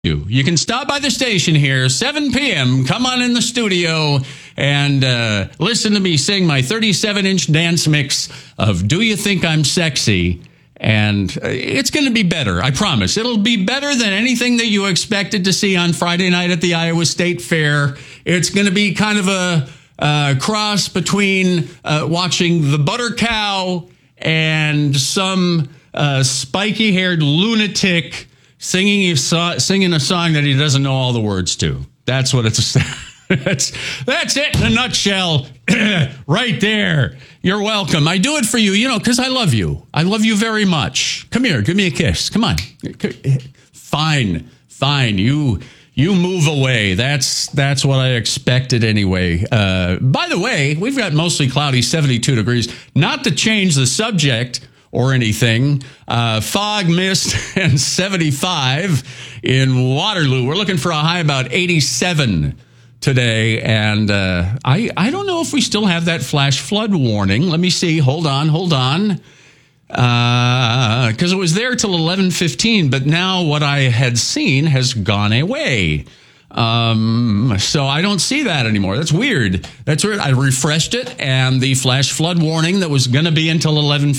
You can stop by the station here, 7 p.m. Come on in the studio and listen to me sing my 37-inch dance mix of Do You Think I'm Sexy? And it's going to be better, I promise. It'll be better than anything that you expected to see on Friday night at the Iowa State Fair. It's going to be kind of a cross between watching the Butter Cow and some spiky-haired lunatic singing a song that he doesn't know all the words to. That's what it's. That's it in a nutshell, right there. You're welcome. I do it for you, because I love you. I love you very much. Come here, give me a kiss. Come on. Fine. You move away. That's what I expected anyway. By the way, we've got mostly cloudy, 72 degrees. Not to change the subject or anything. Fog, mist, and 75 in Waterloo. We're looking for a high about 87 today. And I don't know if we still have that flash flood warning. Let me see. Hold on. Because it was there till 11:15, but now what I had seen has gone away. So I don't see that anymore. That's weird. I refreshed it, and the flash flood warning that was going to be until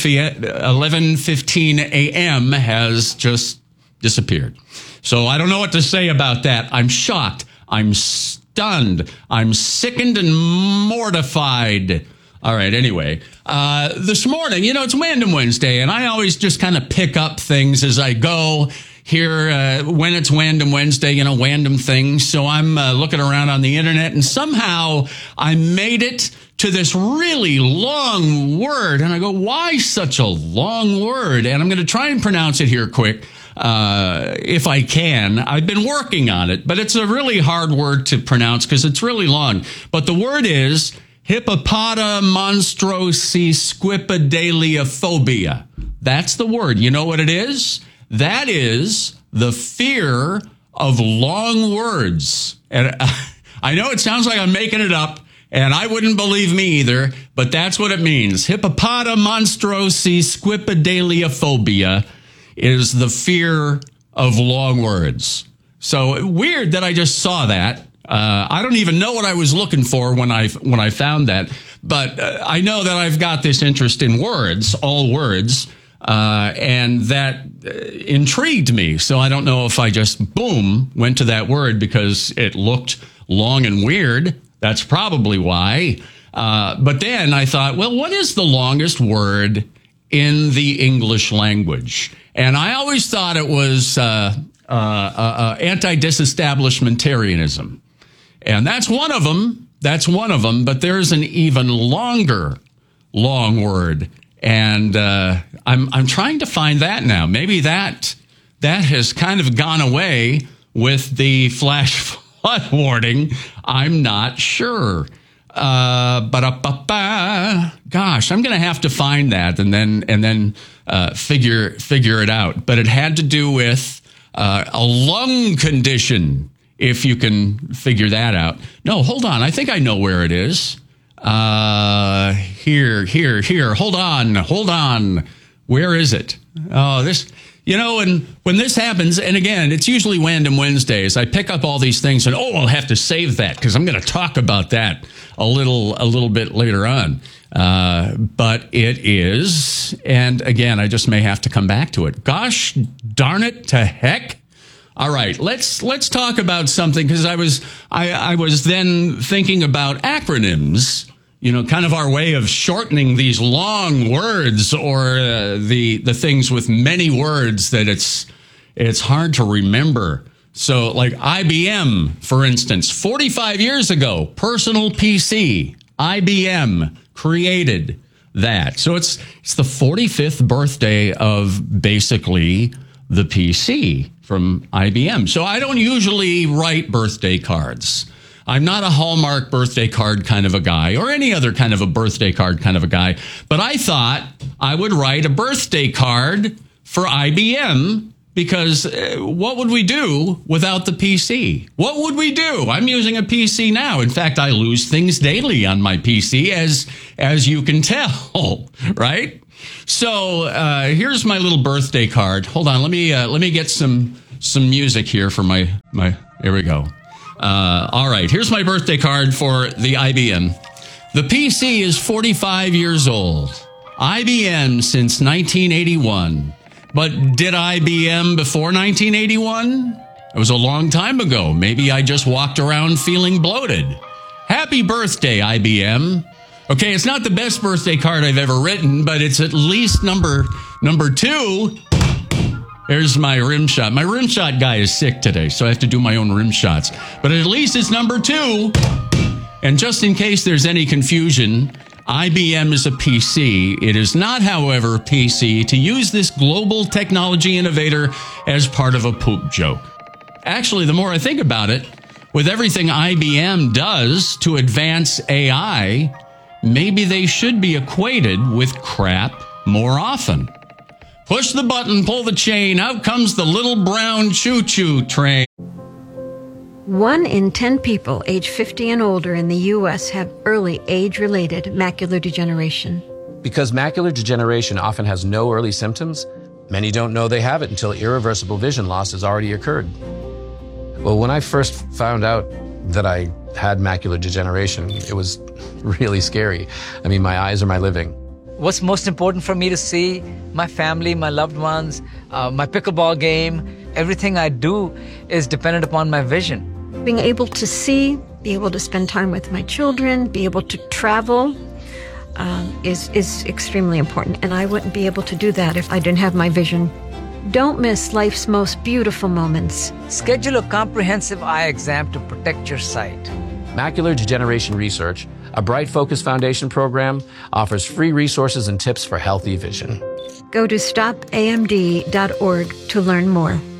11:15 a.m. has just disappeared. So I don't know what to say about that. I'm shocked. I'm stunned. I'm sickened and mortified. All right, anyway, this morning, it's Wandom Wednesday, and I always just kind of pick up things as I go here when it's Wandom Wednesday, Wandom things. So I'm looking around on the internet, and somehow I made it to this really long word. And I go, why such a long word? And I'm going to try and pronounce it here quick. If I can. I've been working on it, but it's a really hard word to pronounce because it's really long. But the word is hippopotamonstrosesquipedaliophobia. That's the word. You know what it is? That is the fear of long words. And I know it sounds like I'm making it up, and I wouldn't believe me either, but that's what it means. Hippopotamonstrosesquipedaliophobia is the fear of long words. So weird that I just saw that. I don't even know what I was looking for when I found that, but I know that I've got this interest in words, all words, and that intrigued me. So I don't know if I just, went to that word because it looked long and weird. That's probably why. But then I thought, well, what is the longest word in the English language? And I always thought it was anti-disestablishmentarianism. And that's one of them. But there's an even longer, long word. And I'm trying to find that now. Maybe that has kind of gone away with the flash flood warning. I'm not sure. Gosh, I'm going to have to find that and then figure it out. But it had to do with a lung condition, if you can figure that out. No, hold on. I think I know where it is. Here. Hold on. Where is it? Oh, this. And when this happens, and again, it's usually Wandom Wednesdays, I pick up all these things and, I'll have to save that because I'm going to talk about that a little bit later on. But it is, and again, I just may have to come back to it. Gosh darn it to heck. All right, let's talk about something because I was then thinking about acronyms. Kind of our way of shortening these long words or the things with many words that it's hard to remember. So like IBM, for instance, 45 years ago, personal PC, IBM created that. So it's the 45th birthday of basically the PC from IBM. So I don't usually write birthday cards. I'm not a Hallmark birthday card kind of a guy or any other kind of a birthday card kind of a guy. But I thought I would write a birthday card for IBM because what would we do without the PC? What would we do? I'm using a PC now. In fact, I lose things daily on my PC, as you can tell, right? So here's my little birthday card. Hold on, let me get some some music here for my, here we go. All right, here's my birthday card for the IBM. The PC is 45 years old. IBM since 1981. But did IBM before 1981? It was a long time ago. Maybe I just walked around feeling bloated. Happy birthday, IBM. Okay, it's not the best birthday card I've ever written, but it's at least number 2. There's my rim shot. My rim shot guy is sick today, so I have to do my own rim shots. But at least it's number 2. And just in case there's any confusion, IBM is a PC. It is not, however, PC to use this global technology innovator as part of a poop joke. Actually, the more I think about it, with everything IBM does to advance AI, maybe they should be equated with crap more often. Push the button, pull the chain, out comes the little brown choo-choo train. 1 in 10 people age 50 and older in the U.S. have early age-related macular degeneration. Because macular degeneration often has no early symptoms, many don't know they have it until irreversible vision loss has already occurred. Well, when I first found out that I had macular degeneration, it was really scary. I mean, my eyes are my living. What's most important for me to see? My family, my loved ones, my pickleball game. Everything I do is dependent upon my vision. Being able to see, be able to spend time with my children, be able to travel is extremely important. And I wouldn't be able to do that if I didn't have my vision. Don't miss life's most beautiful moments. Schedule a comprehensive eye exam to protect your sight. Macular Degeneration Research, a Bright Focus Foundation program, offers free resources and tips for healthy vision. Go to stopamd.org to learn more.